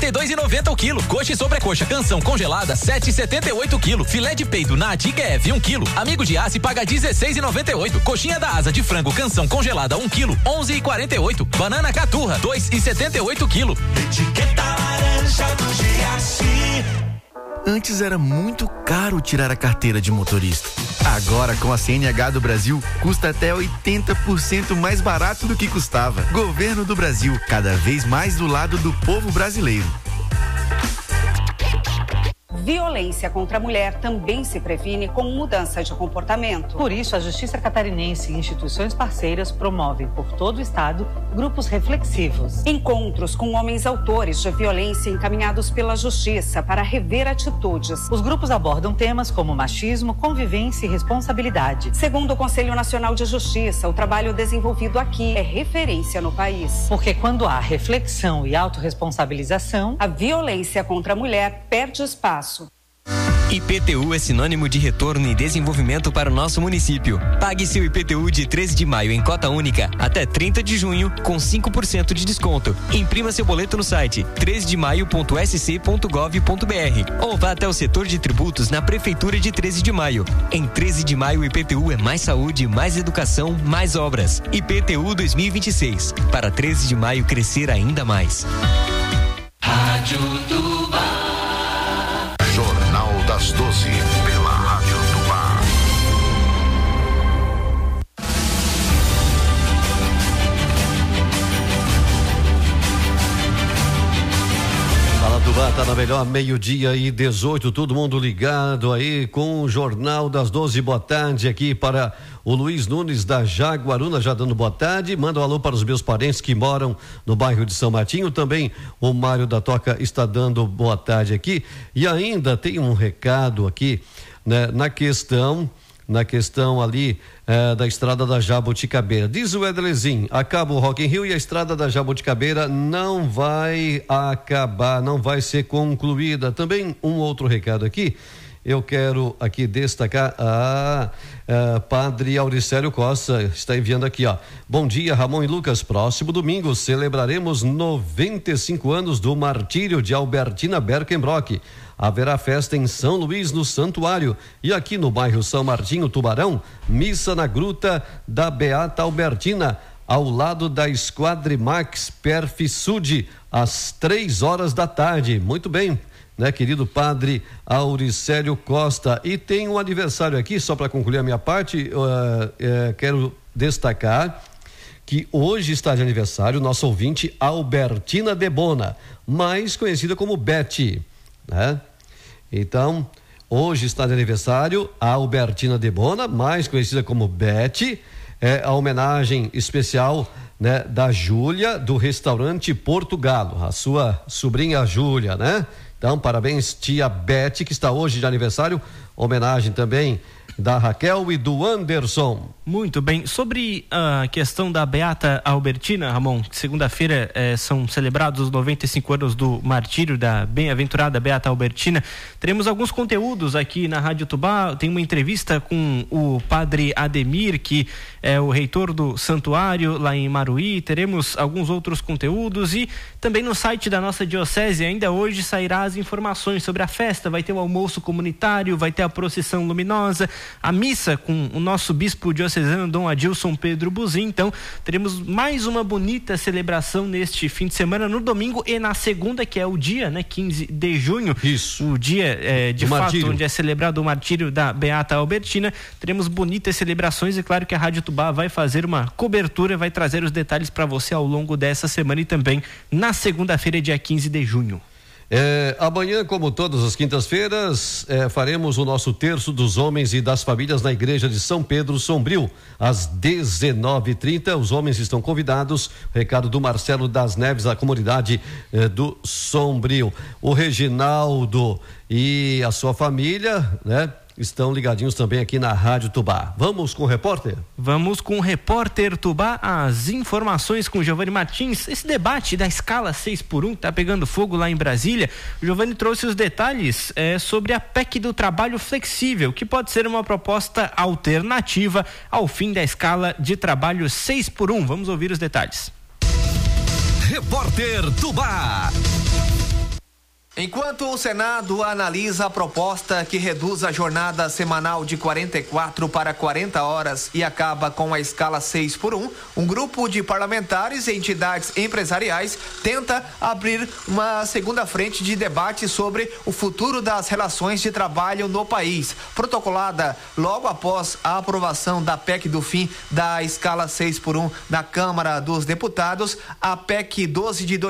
52,90 o quilo. Coxa e sobrecoxa canção congelada 7,78 o quilo. Filé de peito na Adiguev 1 quilo. Amigo de aço paga 16,98. Coxinha da asa de frango canção congelada 1 quilo 11,48. Banana caturra 2,78 o quilo. Etiqueta laranja do Giaci. Antes era muito caro tirar a carteira de motorista. Agora, com a CNH do Brasil, custa até 80% mais barato do que custava. Governo do Brasil, cada vez mais do lado do povo brasileiro. Violência contra a mulher também se previne com mudança de comportamento. Por isso, a Justiça Catarinense e instituições parceiras promovem por todo o estado grupos reflexivos. Encontros com homens autores de violência encaminhados pela Justiça para rever atitudes. Os grupos abordam temas como machismo, convivência e responsabilidade. Segundo o Conselho Nacional de Justiça, o trabalho desenvolvido aqui é referência no país. Porque quando há reflexão e autorresponsabilização, a violência contra a mulher perde espaço. IPTU é sinônimo de retorno e desenvolvimento para o nosso município. Pague seu IPTU de 13 de maio em cota única até 30 de junho com 5% de desconto. Imprima seu boleto no site 13demaio.sc.gov.br ou vá até o setor de tributos na Prefeitura de 13 de Maio. Em 13 de maio, o IPTU é mais saúde, mais educação, mais obras. IPTU 2026. Para 13 de maio crescer ainda mais. Rádio Tubá. Jornal das 12, pela Rádio Tubá. Fala Tubá, tá na melhor, 12:18, todo mundo ligado aí com o Jornal das 12. Boa tarde aqui para o Luiz Nunes da Jaguaruna, já dando boa tarde. Manda um alô para os meus parentes que moram no bairro de São Martinho. Também o Mário da Toca está dando boa tarde aqui. E ainda tem um recado aqui, né, na questão ali da estrada da Jabuticabeira. Diz o Edlezinho, acaba o Rock in Rio e a estrada da Jabuticabeira não vai acabar, não vai ser concluída. Também um outro recado aqui, eu quero aqui destacar Padre Auricélio Costa está enviando aqui, ó. Bom dia, Ramon e Lucas. Próximo domingo celebraremos 95 anos do martírio de Albertina Berkenbrock. Haverá festa em São Luís, no Santuário, e aqui no bairro São Martinho, Tubarão, missa na Gruta da Beata Albertina, ao lado da Esquadrimax Perfisud, às 3 da tarde. Muito bem, né, querido Padre Auricélio Costa. E tem um aniversário aqui, só para concluir a minha parte, quero destacar que hoje está de aniversário nosso ouvinte Albertina Debona, mais conhecida como Bete, né? Então, hoje está de aniversário a Albertina Debona, mais conhecida como Bete, a homenagem especial, né, da Júlia, do restaurante Portugalo, a sua sobrinha Júlia, né? Então, parabéns, tia Bete, que está hoje de aniversário. Homenagem também da Raquel e do Anderson. Muito bem. Sobre a questão da Beata Albertina, Ramon, segunda-feira são celebrados os 95 anos do martírio da bem-aventurada Beata Albertina. Teremos alguns conteúdos aqui na Rádio Tubá. Tem uma entrevista com o padre Ademir, que é o reitor do santuário lá em Maruí. Teremos alguns outros conteúdos e também no site da nossa diocese ainda hoje sairá as informações sobre a festa. Vai ter o almoço comunitário, vai ter a procissão luminosa, a missa com o nosso bispo diocesano Dom Adilson Pedro Buzin. Então teremos mais uma bonita celebração neste fim de semana, no domingo e na segunda, que é o dia, né, 15 de junho. Isso. O dia de fato martírio, onde é celebrado o martírio da Beata Albertina. Teremos bonitas celebrações e claro que a Rádio Tubá vai fazer uma cobertura, vai trazer os detalhes para você ao longo dessa semana e também na segunda-feira, dia 15 de junho. Amanhã, como todas as quintas-feiras, faremos o nosso terço dos homens e das famílias na igreja de São Pedro Sombrio, às 19h30. Os homens estão convidados. Recado do Marcelo das Neves, a comunidade do Sombrio. O Reginaldo e a sua família, né, estão ligadinhos também aqui na Rádio Tubá. Vamos com o repórter? Vamos com o repórter Tubá, as informações com o Giovanni Martins. Esse debate da escala 6x1 tá pegando fogo lá em Brasília. O Giovanni trouxe os detalhes sobre a PEC do trabalho flexível, que pode ser uma proposta alternativa ao fim da escala de trabalho 6x1. Vamos ouvir os detalhes. Repórter Tubá. Enquanto o Senado analisa a proposta que reduz a jornada semanal de 44 para 40 horas e acaba com a escala 6x1, um grupo de parlamentares e entidades empresariais tenta abrir uma segunda frente de debate sobre o futuro das relações de trabalho no país. Protocolada logo após a aprovação da PEC do fim da escala 6x1 na Câmara dos Deputados, a PEC 12 de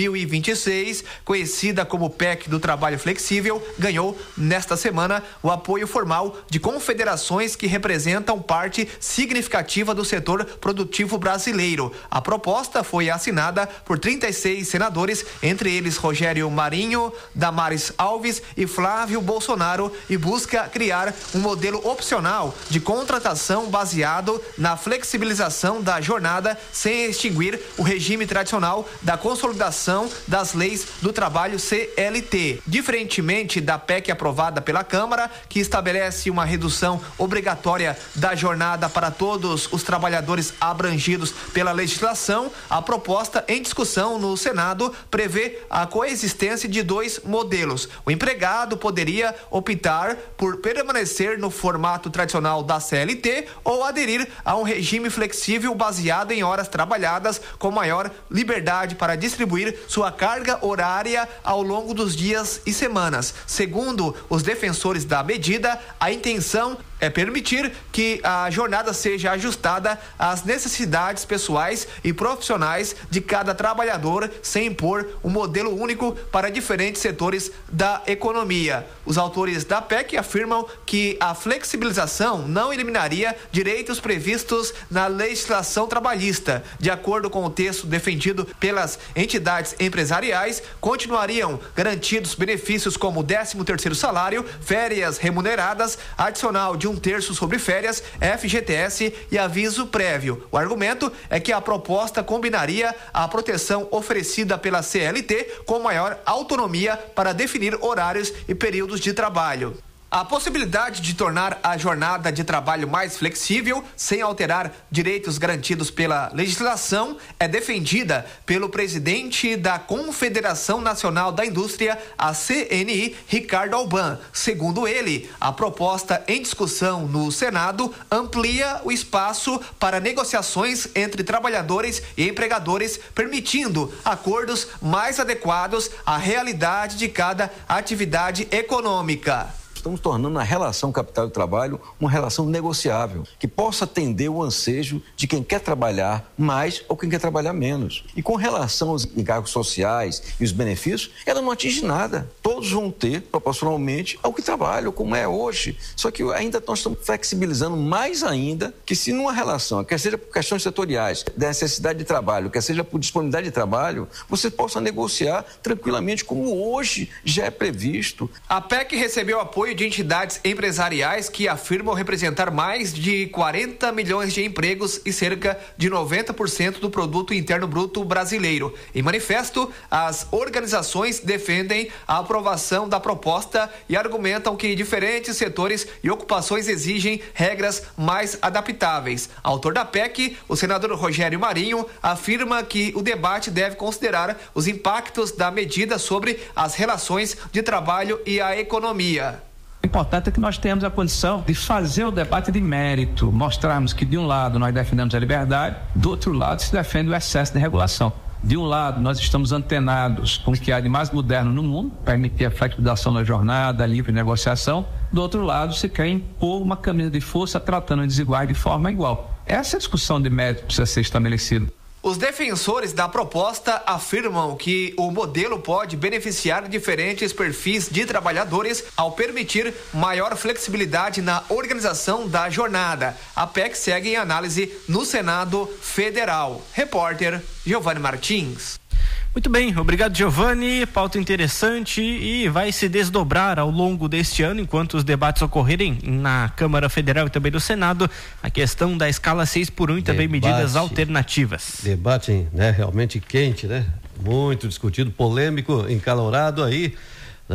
2026, conhecida como PEC do Trabalho Flexível, ganhou nesta semana o apoio formal de confederações que representam parte significativa do setor produtivo brasileiro. A proposta foi assinada por 36 senadores, entre eles Rogério Marinho, Damares Alves e Flávio Bolsonaro, e busca criar um modelo opcional de contratação baseado na flexibilização da jornada sem extinguir o regime tradicional da consolidação das leis do trabalho CLT. Diferentemente da PEC aprovada pela Câmara, que estabelece uma redução obrigatória da jornada para todos os trabalhadores abrangidos pela legislação, a proposta em discussão no Senado prevê a coexistência de dois modelos. O empregado poderia optar por permanecer no formato tradicional da CLT ou aderir a um regime flexível baseado em horas trabalhadas com maior liberdade para distribuir sua carga horária ao longo dos dias e semanas. Segundo os defensores da medida, a intenção é permitir que a jornada seja ajustada às necessidades pessoais e profissionais de cada trabalhador, sem impor um modelo único para diferentes setores da economia. Os autores da PEC afirmam que a flexibilização não eliminaria direitos previstos na legislação trabalhista. De acordo com o texto defendido pelas entidades empresariais, continuariam garantidos benefícios como 13º salário, férias remuneradas, adicional de 1/3 sobre férias, FGTS e aviso prévio. O argumento é que a proposta combinaria a proteção oferecida pela CLT com maior autonomia para definir horários e períodos de trabalho. A possibilidade de tornar a jornada de trabalho mais flexível, sem alterar direitos garantidos pela legislação, é defendida pelo presidente da Confederação Nacional da Indústria, a CNI, Ricardo Alban. Segundo ele, a proposta em discussão no Senado amplia o espaço para negociações entre trabalhadores e empregadores, permitindo acordos mais adequados à realidade de cada atividade econômica. Estamos tornando a relação capital e trabalho uma relação negociável, que possa atender o ansejo de quem quer trabalhar mais ou quem quer trabalhar menos. E com relação aos encargos sociais e os benefícios, ela não atinge nada. Todos vão ter proporcionalmente ao que trabalham, como é hoje. Só que ainda nós estamos flexibilizando mais ainda, que se numa relação, quer seja por questões setoriais, da necessidade de trabalho, quer seja por disponibilidade de trabalho, você possa negociar tranquilamente como hoje já é previsto. A PEC recebeu apoio de entidades empresariais que afirmam representar mais de 40 milhões de empregos e cerca de 90% do produto interno bruto brasileiro. Em manifesto, as organizações defendem a aprovação da proposta e argumentam que diferentes setores e ocupações exigem regras mais adaptáveis. Autor da PEC, o senador Rogério Marinho, afirma que o debate deve considerar os impactos da medida sobre as relações de trabalho e a economia. O importante é que nós tenhamos a condição de fazer o debate de mérito, mostrarmos que de um lado nós defendemos a liberdade, do outro lado se defende o excesso de regulação. De um lado nós estamos antenados com o que há de mais moderno no mundo, permitir a flexibilização da jornada, a livre negociação. Do outro lado se quer impor uma camisa de força tratando os desiguais de forma igual. Essa discussão de mérito precisa ser estabelecida. Os defensores da proposta afirmam que o modelo pode beneficiar diferentes perfis de trabalhadores ao permitir maior flexibilidade na organização da jornada. A PEC segue em análise no Senado Federal. Repórter Giovanni Martins. Muito bem, obrigado, Giovanni. Pauta interessante e vai se desdobrar ao longo deste ano, enquanto os debates ocorrerem na Câmara Federal e também no Senado, a questão da escala 6x1 e também medidas alternativas. Debate, né, realmente quente, né? Muito discutido, polêmico, encalorado aí, né?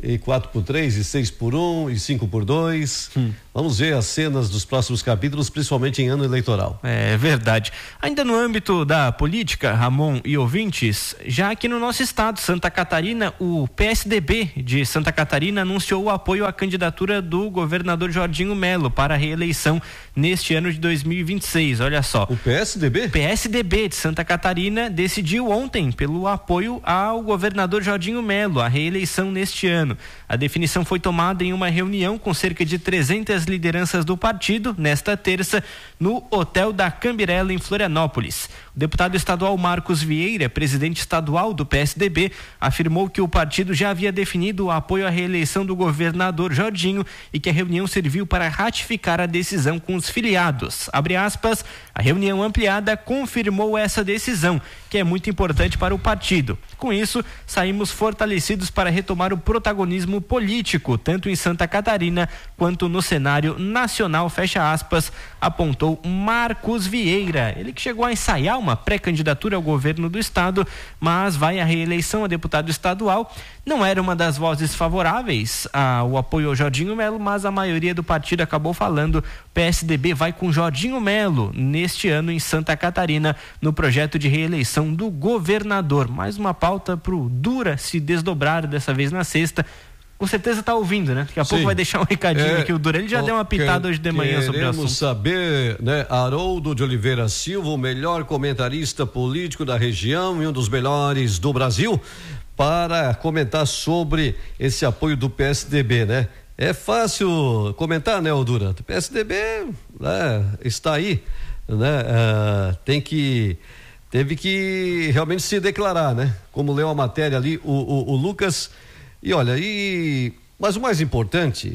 e 4x3, e 6x1, e 5x2. Vamos ver as cenas dos próximos capítulos, principalmente em ano eleitoral. É verdade. Ainda no âmbito da política, Ramon e ouvintes, já aqui no nosso estado, Santa Catarina, o PSDB de Santa Catarina anunciou o apoio à candidatura do governador Jorginho Melo para a reeleição neste ano de 2026. Olha só. O PSDB? O PSDB de Santa Catarina decidiu ontem pelo apoio ao governador Jorginho Melo, à reeleição neste ano. A definição foi tomada em uma reunião com cerca de 300 lideranças do partido nesta terça no Hotel da Cambirela em Florianópolis. O deputado estadual Marcos Vieira, presidente estadual do PSDB, afirmou que o partido já havia definido o apoio à reeleição do governador Jorginho e que a reunião serviu para ratificar a decisão com os filiados. Abre aspas, a reunião ampliada confirmou essa decisão, que é muito importante para o partido. Com isso, saímos fortalecidos para retomar o protagonismo político, tanto em Santa Catarina quanto no cenário nacional, fecha aspas, apontou Marcos Vieira. Ele que chegou a ensaiar uma pré-candidatura ao governo do estado, mas vai à reeleição a deputado estadual. Não era uma das vozes favoráveis ao apoio ao Jorginho Melo, mas a maioria do partido acabou falando. PSDB vai com Jorginho Melo neste ano em Santa Catarina no projeto de reeleição do governador. Mais uma pauta pro Dura se desdobrar, dessa vez na sexta. Com certeza tá ouvindo, né? Daqui a pouco vai deixar um recadinho aqui. O Dura, ele já deu uma pitada hoje de manhã sobre o assunto. Queremos saber, né? Haroldo de Oliveira Silva, o melhor comentarista político da região e um dos melhores do Brasil, para comentar sobre esse apoio do PSDB, né? É fácil comentar, né, Dura? O PSDB, né, está aí, né? Teve que realmente se declarar, né? Como leu a matéria ali, o Lucas. E olha, mas o mais importante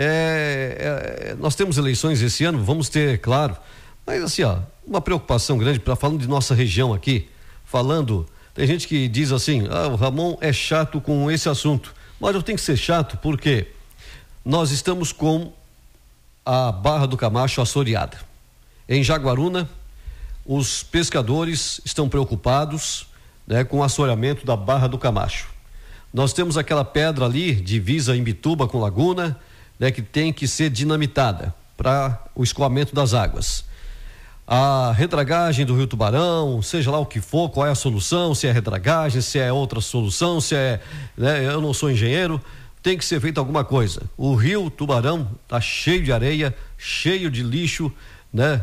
nós temos eleições esse ano, vamos ter, claro, mas assim, ó, uma preocupação grande, falando de nossa região aqui, tem gente que diz assim, o Ramon é chato com esse assunto, mas eu tenho que ser chato porque nós estamos com a Barra do Camacho assoreada. Em Jaguaruna, os pescadores estão preocupados, né, com o assoreamento da Barra do Camacho. Nós temos aquela pedra ali, divisa Imbituba com Laguna, né, que tem que ser dinamitada para o escoamento das águas. A redragagem do Rio Tubarão, seja lá o que for, qual é a solução, se é redragagem, se é outra solução, né, eu não sou engenheiro, tem que ser feita alguma coisa. O Rio Tubarão está cheio de areia, cheio de lixo, né?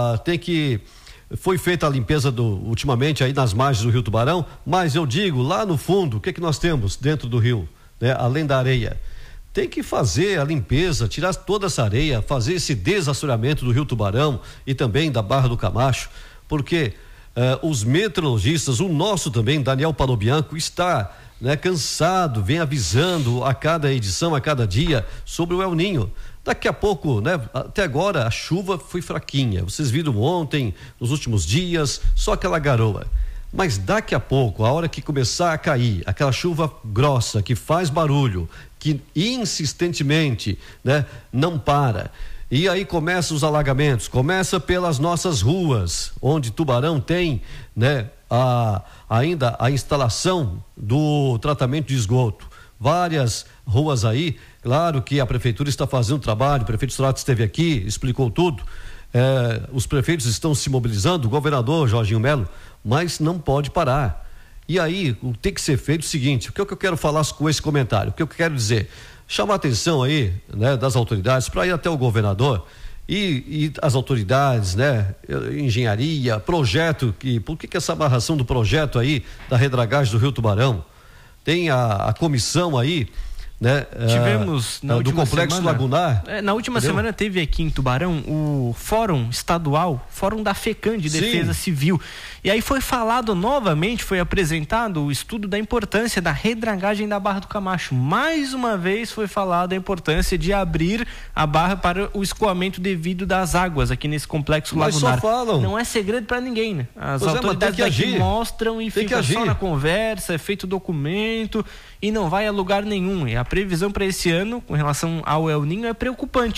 Foi feita a limpeza ultimamente aí nas margens do Rio Tubarão, mas eu digo, lá no fundo, o que nós temos dentro do rio, né? Além da areia, tem que fazer a limpeza, tirar toda essa areia, fazer esse desassoreamento do Rio Tubarão e também da Barra do Camacho, porque os meteorologistas, o nosso também, Daniel Palobianco, está, né, cansado, vem avisando a cada edição, a cada dia, sobre o El Ninho. Daqui a pouco, né? Até agora a chuva foi fraquinha. Vocês viram ontem, nos últimos dias, só aquela garoa. Mas daqui a pouco, a hora que começar a cair, aquela chuva grossa que faz barulho, que insistentemente, né, não para. E aí começam os alagamentos, começa pelas nossas ruas, onde Tubarão tem, né, ainda a instalação do tratamento de esgoto. Várias ruas aí, claro que a prefeitura está fazendo trabalho, o prefeito Sorato esteve aqui, explicou tudo, os prefeitos estão se mobilizando, o governador Jorginho Melo, mas não pode parar. E aí, tem que ser feito o seguinte, o que eu quero falar com esse comentário, o que eu quero dizer, chamar a atenção aí, né, das autoridades, para ir até o governador e as autoridades, né, engenharia, projeto, por que essa amarração do projeto aí da redragagem do Rio Tubarão? Tem a comissão aí, né? Tivemos do Complexo Lagunar. Na última semana teve aqui em Tubarão o Fórum Estadual, Fórum da FECAM de Defesa Civil. E aí foi falado novamente, foi apresentado o estudo da importância da redragagem da Barra do Camacho. Mais uma vez foi falado a importância de abrir a barra para o escoamento devido das águas aqui nesse Complexo Lagunar. Mas só falam. Não é segredo para ninguém, né? As autoridades daqui mostram e ficam só na conversa, é feito documento e não vai a lugar nenhum. E a previsão para esse ano, com relação ao El Ninho, é preocupante.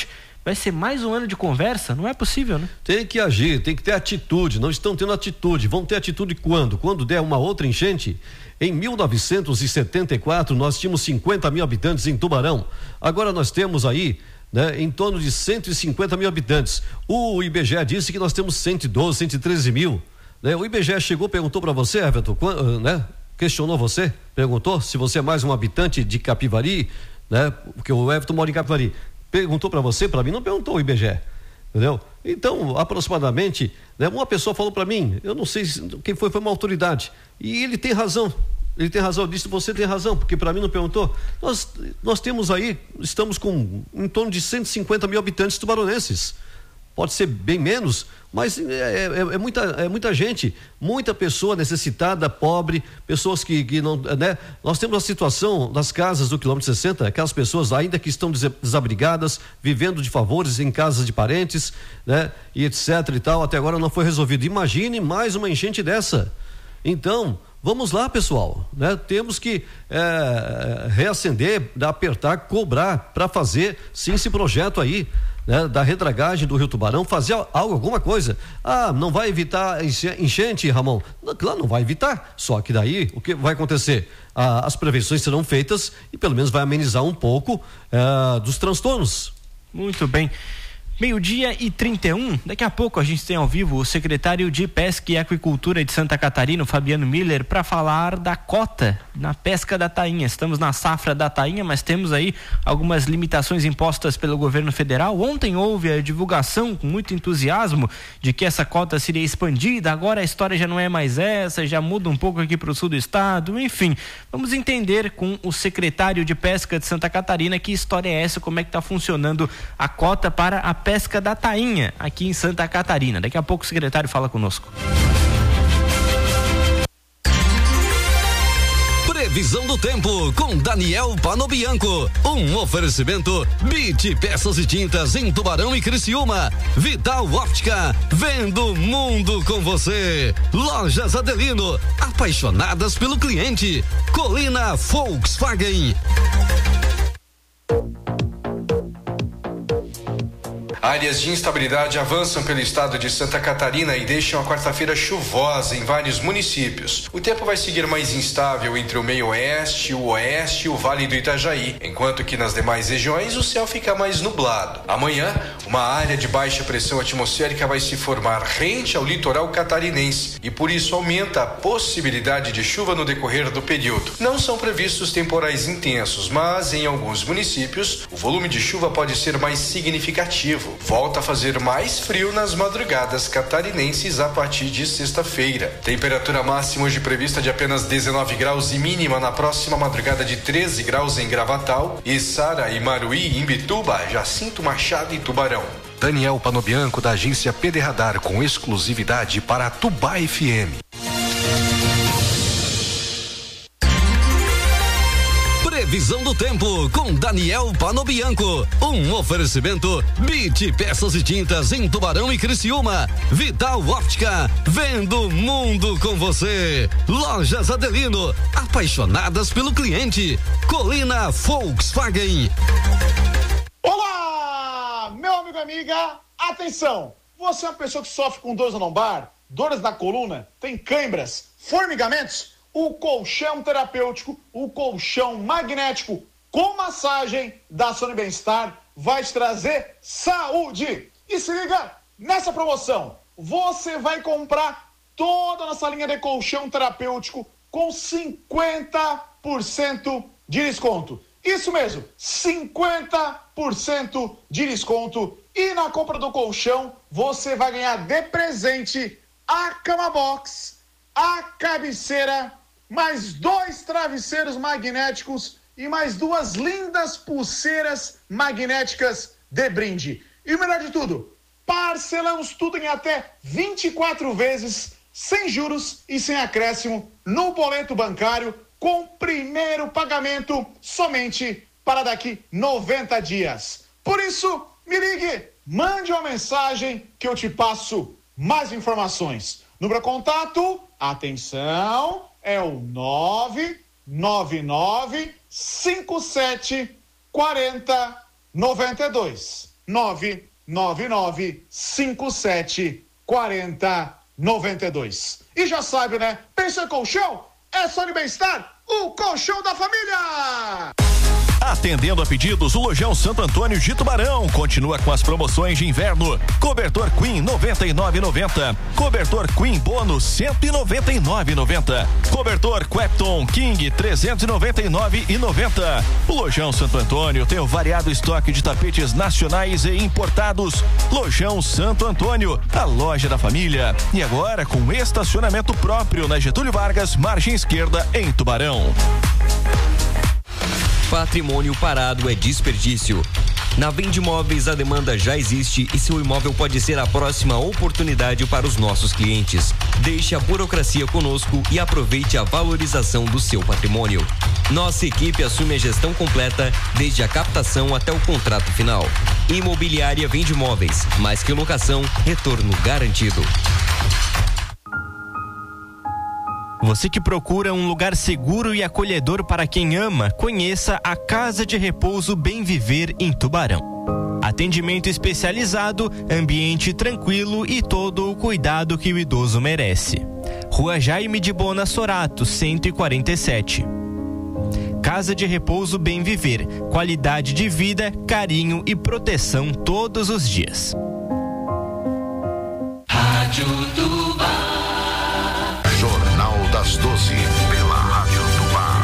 Vai ser mais um ano de conversa? Não é possível, né? Tem que agir, tem que ter atitude. Não estão tendo atitude. Vão ter atitude quando? Quando der uma outra enchente? Em 1974, nós tínhamos 50 mil habitantes em Tubarão. Agora nós temos aí, né, em torno de 150 mil habitantes. O IBGE disse que nós temos 112, 113 mil. Né? O IBGE chegou, perguntou para você, Everton, né? Questionou você, perguntou se você é mais um habitante de Capivari, né? Porque o Everton mora em Capivari. Perguntou para você, para mim não perguntou o IBGE, entendeu? Então, aproximadamente, né, uma pessoa falou para mim, eu não sei quem foi uma autoridade, e ele tem razão, eu disse, você tem razão, porque para mim não perguntou. Nós temos aí, estamos com em torno de 150 mil habitantes tubaronenses. Pode ser bem menos, mas é muita gente, muita pessoa necessitada, pobre, pessoas que não, né? Nós temos a situação das casas do quilômetro 60, aquelas pessoas ainda que estão desabrigadas, vivendo de favores em casas de parentes, né? E etc e tal, até agora não foi resolvido. Imagine mais uma enchente dessa. Então, vamos lá, pessoal, né? Temos que reacender, apertar, cobrar para fazer sim esse projeto aí, né, da redragagem do Rio Tubarão, fazer alguma coisa. Não vai evitar enchente, Ramon? Claro, não vai evitar, só que daí o que vai acontecer? As prevenções serão feitas e pelo menos vai amenizar um pouco dos transtornos. Muito bem. 12:31, daqui a pouco a gente tem ao vivo o secretário de Pesca e Aquicultura de Santa Catarina, Fabiano Miller, para falar da cota na pesca da tainha. Estamos na safra da tainha, mas temos aí algumas limitações impostas pelo governo federal. Ontem houve a divulgação com muito entusiasmo de que essa cota seria expandida, agora a história já não é mais essa, já muda um pouco aqui para o sul do estado, enfim. Vamos entender com o secretário de Pesca de Santa Catarina que história é essa, como é que está funcionando a cota para a pesca da tainha aqui em Santa Catarina. Daqui a pouco o secretário fala conosco. Previsão do tempo com Daniel Panobianco. Um oferecimento BIT Peças e Tintas em Tubarão e Criciúma. Vital Óptica, vendo o mundo com você. Lojas Adelino, apaixonadas pelo cliente. Colina Volkswagen. Áreas de instabilidade avançam pelo estado de Santa Catarina e deixam a quarta-feira chuvosa em vários municípios. O tempo vai seguir mais instável entre o meio-oeste, o oeste e o Vale do Itajaí, enquanto que nas demais regiões o céu fica mais nublado. Amanhã, uma área de baixa pressão atmosférica vai se formar rente ao litoral catarinense e por isso aumenta a possibilidade de chuva no decorrer do período. Não são previstos temporais intensos, mas em alguns municípios o volume de chuva pode ser mais significativo. Volta a fazer mais frio nas madrugadas catarinenses a partir de sexta-feira. Temperatura máxima hoje prevista de apenas 19 graus e mínima na próxima madrugada de 13 graus em Gravatal, Içara e Maruí, Imbituba, Jacinto Machado e Tubarão. Daniel Panobianco, da agência PD Radar, com exclusividade para a Tubá FM. Previsão do tempo com Daniel Panobianco. Um oferecimento BIT Peças e Tintas em Tubarão e Criciúma. Vital Óptica, vendo o mundo com você. Lojas Adelino, apaixonadas pelo cliente. Colina Volkswagen. Olá, meu amigo e amiga, atenção! Você é uma pessoa que sofre com dores na lombar, dores na coluna, tem cãibras, formigamentos? O colchão terapêutico, o colchão magnético com massagem da Sony Bem-Estar vai te trazer saúde. E se liga nessa promoção, você vai comprar toda a nossa linha de colchão terapêutico com 50% de desconto. Isso mesmo, 50% de desconto. E na compra do colchão, você vai ganhar de presente a cama box, a cabeceira, mais 2 travesseiros magnéticos e mais 2 lindas pulseiras magnéticas de brinde. E o melhor de tudo, parcelamos tudo em até 24 vezes, sem juros e sem acréscimo, no boleto bancário, com primeiro pagamento somente para daqui 90 dias. Por isso, me ligue, mande uma mensagem que eu te passo mais informações. Número de contato, atenção, é o 999-57-40-92. 999574092. E já sabe, né? Pensa em colchão? É só de bem-estar, o colchão da família! Atendendo a pedidos, o Lojão Santo Antônio de Tubarão continua com as promoções de inverno. Cobertor Queen 99,90. Cobertor Queen Bônus 199,90. Cobertor Quepton King 399,90. O Lojão Santo Antônio tem um variado estoque de tapetes nacionais e importados. Lojão Santo Antônio, a loja da família. E agora com estacionamento próprio na Getúlio Vargas, margem esquerda, em Tubarão. Patrimônio parado é desperdício. Na Vende Imóveis, a demanda já existe e seu imóvel pode ser a próxima oportunidade para os nossos clientes. Deixe a burocracia conosco e aproveite a valorização do seu patrimônio. Nossa equipe assume a gestão completa, desde a captação até o contrato final. Imobiliária Vende Imóveis, mais que locação, retorno garantido. Você que procura um lugar seguro e acolhedor para quem ama, conheça a Casa de Repouso Bem Viver em Tubarão. Atendimento especializado, ambiente tranquilo e todo o cuidado que o idoso merece. Rua Jaime de Bona Sorato, 147. Casa de Repouso Bem Viver, qualidade de vida, carinho e proteção todos os dias. Rádio Tubarão. Jornal das 12, pela Rádio Tubarão.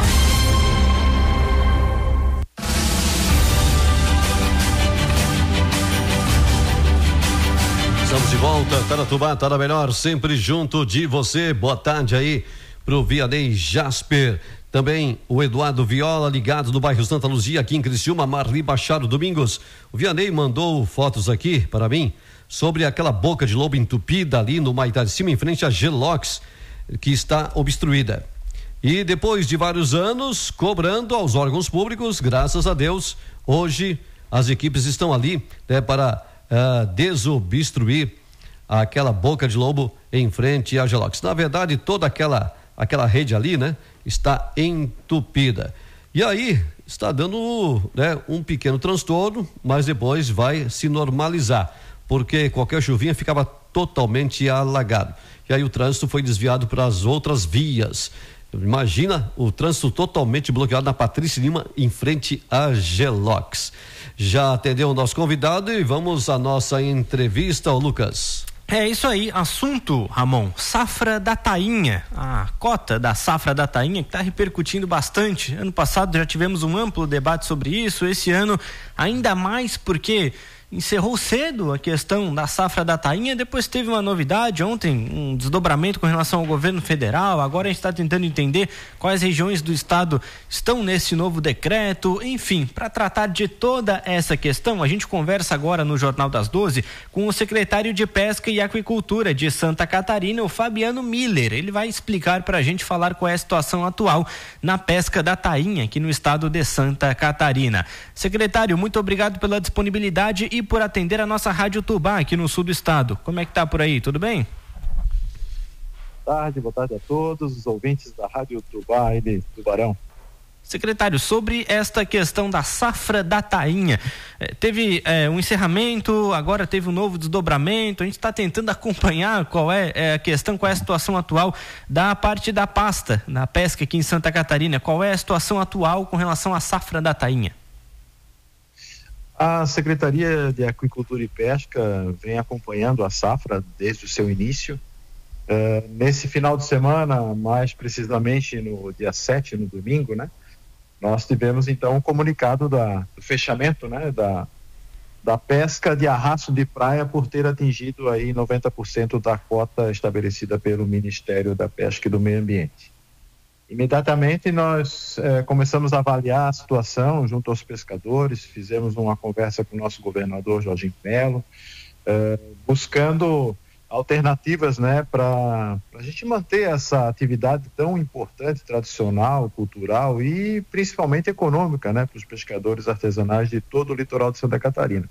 Estamos de volta, tá na Tubá, tá na melhor, sempre junto de você. Boa tarde aí pro Vianney Jasper, também o Eduardo Viola, ligado no bairro Santa Luzia, aqui em Criciúma, Marli Machado Domingos. O Vianney mandou fotos aqui para mim sobre aquela boca de lobo entupida ali no Maitá de Cima, em frente à Gelox, que está obstruída. E depois de vários anos cobrando aos órgãos públicos, graças a Deus, hoje as equipes estão ali, né, para desobstruir aquela boca de lobo em frente à Gelox. Na verdade, toda aquela rede ali, né, está entupida. E aí está dando, né, um pequeno transtorno, mas depois vai se normalizar, porque qualquer chuvinha ficava totalmente alagado. E aí o trânsito foi desviado para as outras vias. Imagina o trânsito totalmente bloqueado na Patrícia Lima, em frente à Gelox. Já atendeu o nosso convidado e vamos à nossa entrevista, ô Lucas. É isso aí, assunto, Ramon, safra da tainha, a cota da safra da tainha que está repercutindo bastante. Ano passado já tivemos um amplo debate sobre isso, esse ano ainda mais porque encerrou cedo a questão da safra da tainha, depois teve uma novidade ontem, um desdobramento com relação ao governo federal. Agora a gente está tentando entender quais regiões do estado estão nesse novo decreto. Enfim, para tratar de toda essa questão, a gente conversa agora no Jornal das 12 com o secretário de Pesca e Aquicultura de Santa Catarina, o Fabiano Miller. Ele vai explicar para a gente, falar qual é a situação atual na pesca da tainha aqui no estado de Santa Catarina. Secretário, muito obrigado pela disponibilidade e por atender a nossa Rádio Tubá aqui no sul do estado. Como é que tá por aí? Tudo bem? Boa tarde a todos os ouvintes da Rádio Tubá e de Tubarão. Secretário, sobre esta questão da safra da tainha, teve um encerramento, agora teve um novo desdobramento. A gente está tentando acompanhar qual é a questão, qual é a situação atual da parte da pasta na pesca aqui em Santa Catarina. Qual é a situação atual com relação à safra da tainha? A Secretaria de Aquicultura e Pesca vem acompanhando a safra desde o seu início. Nesse final de semana, mais precisamente no dia 7, no domingo, né? Nós tivemos então um comunicado do fechamento, né, da pesca de arrasto de praia por ter atingido aí 90% da cota estabelecida pelo Ministério da Pesca e do Meio Ambiente. Imediatamente nós começamos a avaliar a situação junto aos pescadores, fizemos uma conversa com o nosso governador Jorginho Melo, buscando alternativas, né, para a gente manter essa atividade tão importante, tradicional, cultural e principalmente econômica, né, para os pescadores artesanais de todo o litoral de Santa Catarina.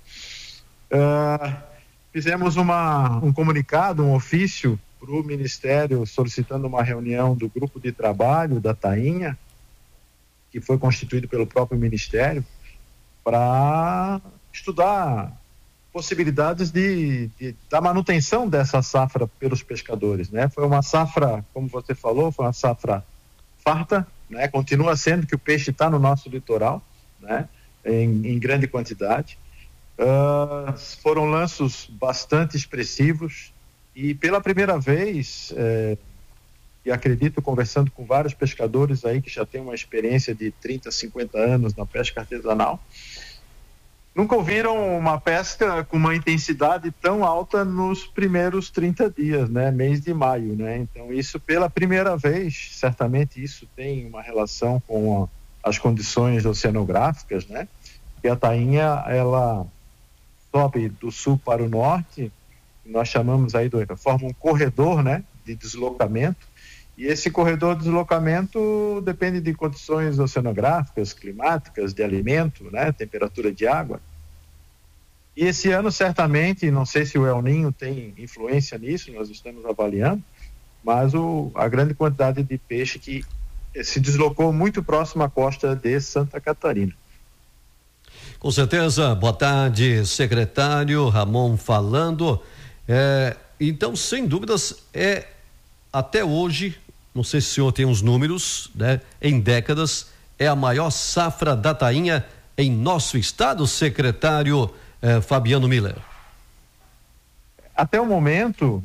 Fizemos um comunicado, um ofício para o Ministério solicitando uma reunião do grupo de trabalho da tainha, que foi constituído pelo próprio Ministério, para estudar possibilidades da manutenção dessa safra pelos pescadores, né? Foi uma safra, como você falou, foi uma safra farta, né? Continua sendo que o peixe está no nosso litoral, né? Em grande quantidade. Foram lanços bastante expressivos e pela primeira vez, e acredito, conversando com vários pescadores aí que já têm uma experiência de 30, 50 anos na pesca artesanal, nunca ouviram uma pesca com uma intensidade tão alta nos primeiros 30 dias, né? Mês de maio, né? Então isso pela primeira vez, certamente isso tem uma relação com as condições oceanográficas, né? E a tainha, ela sobe do sul para o norte, nós chamamos aí, forma um corredor, né? De deslocamento, e esse corredor de deslocamento depende de condições oceanográficas, climáticas, de alimento, né? Temperatura de água. E esse ano, certamente, não sei se o El Niño tem influência nisso, nós estamos avaliando, mas a grande quantidade de peixe que se deslocou muito próximo à costa de Santa Catarina. Com certeza. Boa tarde, secretário Ramon falando. Então, sem dúvidas, até hoje, não sei se o senhor tem os números, né? Em décadas, é a maior safra da tainha em nosso estado, secretário Fabiano Miller. Até o momento,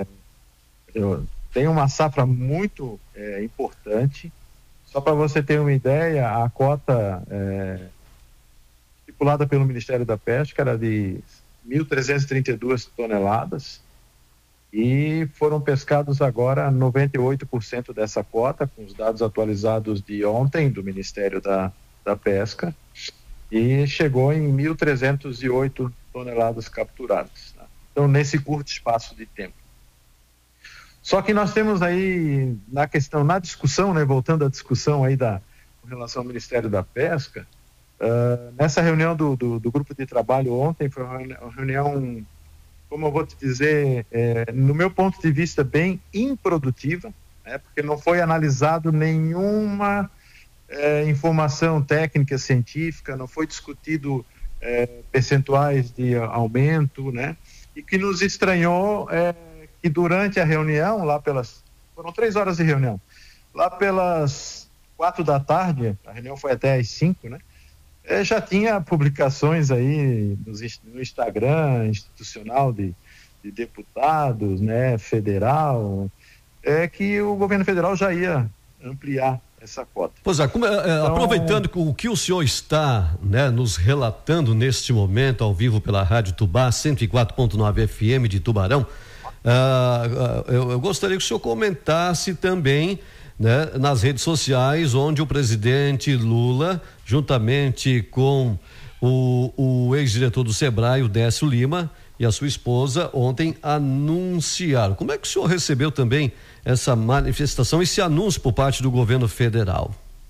tem uma safra muito importante. Só para você ter uma ideia, a cota estipulada pelo Ministério da Pesca era de 1.332 toneladas. E foram pescados agora 98% dessa cota, com os dados atualizados de ontem do Ministério da Pesca, e chegou em 1.308 toneladas capturadas, né? Então, nesse curto espaço de tempo. Só que nós temos aí, na discussão, né, voltando à discussão aí com relação ao Ministério da Pesca, nessa reunião do grupo de trabalho ontem, foi uma reunião, como eu vou te dizer, no meu ponto de vista, bem improdutiva, né, porque não foi analisado nenhuma informação técnica, científica, não foi discutido percentuais de aumento, né, e que nos estranhou que durante a reunião, foram 3 horas de reunião, lá pelas 4 da tarde, a reunião foi até às 5, né, já tinha publicações aí no Instagram institucional de deputados, né, federal, que o governo federal já ia ampliar essa cota. Pois é, então, aproveitando o que o senhor está, né, nos relatando neste momento ao vivo pela Rádio Tubá 104.9 FM de Tubarão, eu gostaria que o senhor comentasse também, né, nas redes sociais, onde o presidente Lula, juntamente com o ex-diretor do Sebrae, o Décio Lima, e a sua esposa, ontem anunciaram. Como é que o senhor recebeu também essa manifestação, esse anúncio por parte do governo federal?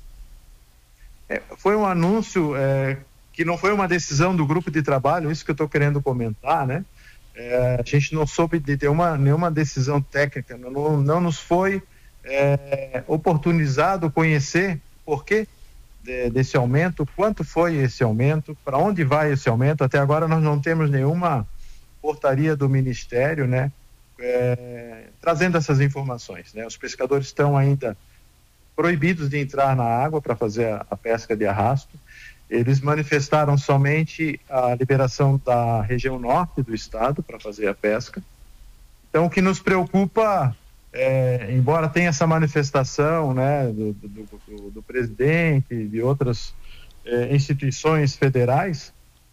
Foi um anúncio que não foi uma decisão do grupo de trabalho, isso que eu estou querendo comentar, né? A gente não soube de ter nenhuma decisão técnica, não nos foi oportunizado conhecer por que desse aumento, quanto foi esse aumento, para onde vai esse aumento. Até agora nós não temos nenhuma portaria do Ministério, né, trazendo essas informações, né? Os pescadores estão ainda proibidos de entrar na água para fazer a pesca de arrasto. Eles manifestaram somente a liberação da região norte do estado para fazer a pesca. Então, o que nos preocupa, embora tenha essa manifestação, né, do presidente e de outras instituições federais,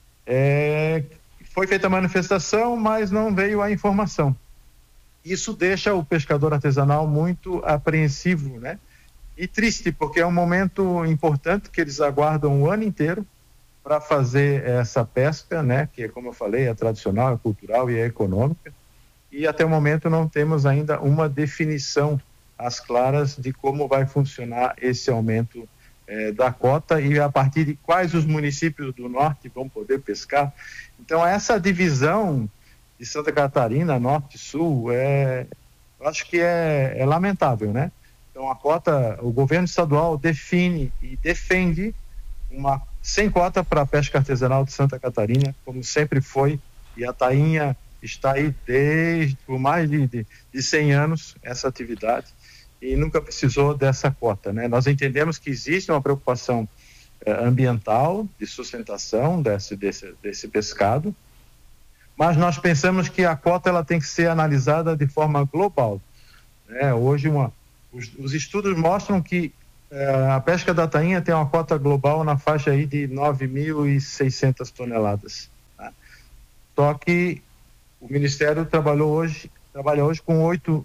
foi feita a manifestação, mas não veio a informação. Isso deixa o pescador artesanal muito apreensivo, né? E triste, porque é um momento importante que eles aguardam o ano inteiro para fazer essa pesca, né? Que, como eu falei, é tradicional, é cultural e é econômica. E até o momento não temos ainda uma definição às claras de como vai funcionar esse aumento da cota e a partir de quais os municípios do norte vão poder pescar. Então, essa divisão de Santa Catarina, norte e sul, eu acho que é lamentável, né? Então, a cota, o governo estadual define e defende sem cota para a pesca artesanal de Santa Catarina, como sempre foi E a tainha está aí por mais de 100 anos, essa atividade, e nunca precisou dessa cota, né? Nós entendemos que existe uma preocupação ambiental, de sustentação desse pescado, mas nós pensamos que a cota ela tem que ser analisada de forma global, né? Hoje os estudos mostram que a pesca da tainha tem uma cota global na faixa aí de 9.600 toneladas, tá? Só que o Ministério trabalha hoje com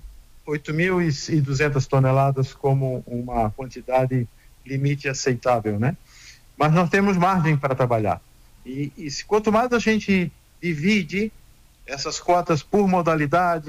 8.200 toneladas como uma quantidade limite aceitável, né? Mas nós temos margem para trabalhar. E quanto mais a gente divide essas cotas por modalidade,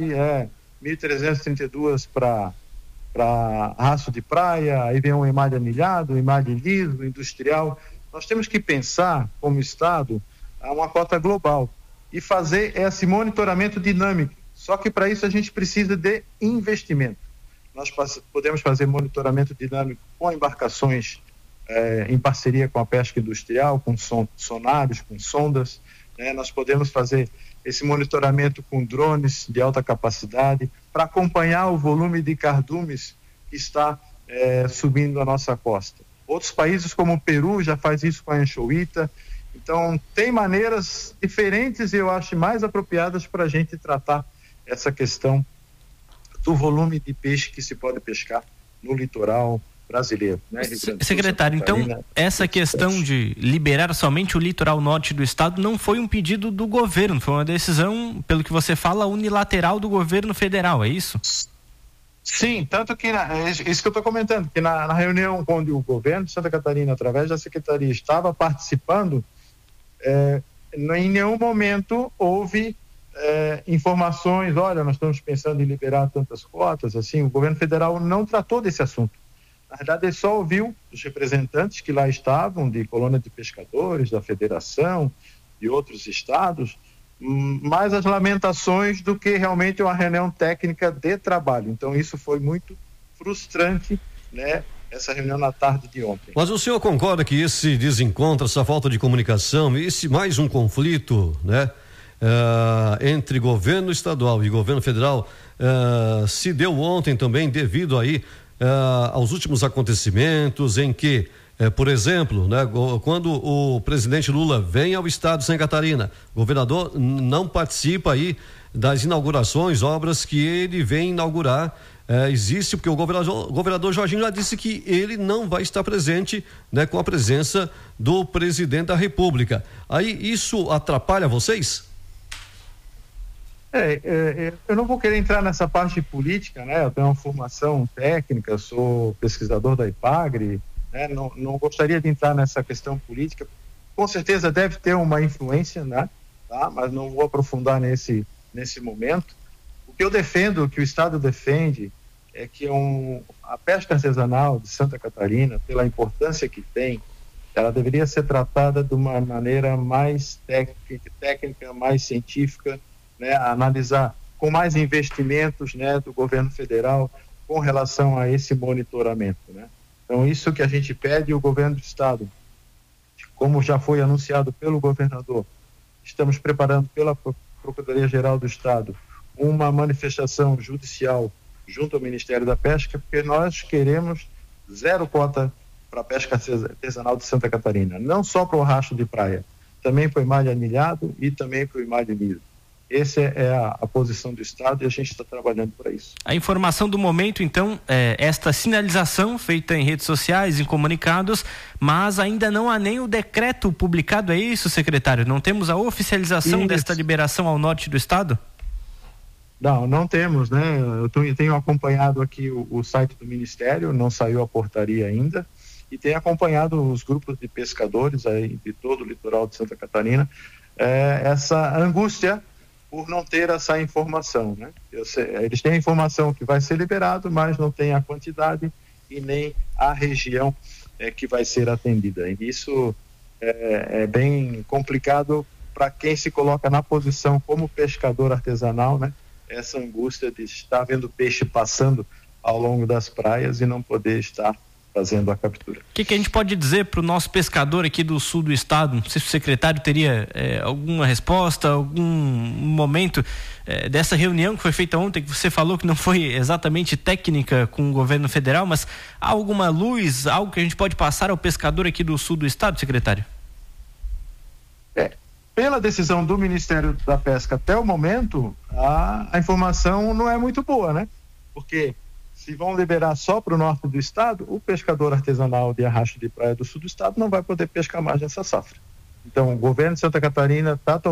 1.332 para raço de praia, aí vem um emalhe anilhado, um emalhe liso, industrial. Nós temos que pensar, como Estado, uma cota global e fazer esse monitoramento dinâmico. Só que para isso a gente precisa de investimento. Nós podemos fazer monitoramento dinâmico com embarcações em parceria com a pesca industrial, com sonares, com sondas, né? Nós podemos fazer esse monitoramento com drones de alta capacidade para acompanhar o volume de cardumes que está subindo a nossa costa. Outros países como o Peru já faz isso com a anchoíta. Então tem maneiras diferentes e eu acho mais apropriadas para a gente tratar essa questão do volume de peixe que se pode pescar no litoral brasileiro, né? Secretário, então essa questão de liberar somente o litoral norte do estado não foi um pedido do governo, foi uma decisão, pelo que você fala, unilateral do governo federal, é isso? Sim, tanto que isso que eu estou comentando, que na reunião onde o governo de Santa Catarina, através da secretaria, estava participando, em nenhum momento houve informações, olha, nós estamos pensando em liberar tantas cotas, assim, o governo federal não tratou desse assunto. Na verdade, ele só ouviu os representantes que lá estavam, de colônia de pescadores, da federação, de outros estados, mais as lamentações do que realmente uma reunião técnica de trabalho. Então, isso foi muito frustrante, né? Essa reunião na tarde de ontem. Mas o senhor concorda que esse desencontro, essa falta de comunicação, esse mais um conflito, né? Entre governo estadual e governo federal se deu ontem também devido aí aos últimos acontecimentos em que, por exemplo, né, quando o presidente Lula vem ao estado de Santa Catarina, o governador não participa aí das inaugurações, obras que ele vem inaugurar, existe porque o governador Jorginho já disse que ele não vai estar presente, né, com a presença do presidente da República. Aí isso atrapalha vocês? Eu não vou querer entrar nessa parte política, né? Eu tenho uma formação técnica, sou pesquisador da IPAGRE, né? Não gostaria de entrar nessa questão política. Com certeza deve ter uma influência, né? Tá? Mas não vou aprofundar nesse momento. O que eu defendo, o que o Estado defende, é que a pesca artesanal de Santa Catarina, pela importância que tem, ela deveria ser tratada de uma maneira mais técnica, mais científica, né, analisar com mais investimentos, né, do governo federal com relação a esse monitoramento, né? Então isso que a gente pede, o governo do estado, como já foi anunciado pelo governador, estamos preparando pela Procuradoria-Geral do Estado uma manifestação judicial junto ao Ministério da Pesca, porque nós queremos 0 cota para a pesca artesanal de Santa Catarina, não só para o rastro de praia, também para o emalhe anilhado e também para o emalhe liso. Essa é a posição do Estado e a gente está trabalhando para isso. A informação do momento, então, é esta sinalização feita em redes sociais, em comunicados, mas ainda não há nem o decreto publicado, é isso, secretário? Não temos a oficialização desta liberação ao norte do Estado? Não temos, né? Eu tenho acompanhado aqui o site do Ministério, não saiu a portaria ainda, e tenho acompanhado os grupos de pescadores aí de todo o litoral de Santa Catarina, essa angústia por não ter essa informação, né? Eles têm a informação que vai ser liberado, mas não tem a quantidade e nem a região que vai ser atendida. E isso é bem complicado para quem se coloca na posição como pescador artesanal, né? Essa angústia de estar vendo peixe passando ao longo das praias e não poder estar fazendo a captura. O que a gente pode dizer para o nosso pescador aqui do sul do estado? Não sei se o secretário teria alguma resposta, algum momento dessa reunião que foi feita ontem, que você falou que não foi exatamente técnica com o governo federal, mas há alguma luz, algo que a gente pode passar ao pescador aqui do sul do estado, secretário? Pela decisão do Ministério da Pesca até o momento, a informação não é muito boa, né? Porque se vão liberar só para o norte do estado, o pescador artesanal de arrasto de praia do sul do estado não vai poder pescar mais nessa safra. Então, o governo de Santa Catarina está tomando